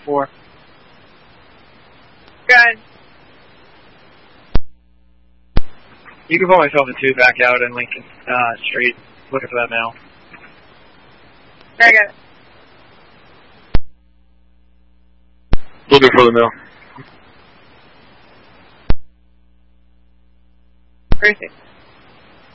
4. Good. You can pull myself and 2 back out in Lincoln Street. Looking for that mail. Very good. Looking for the mail. Perfect.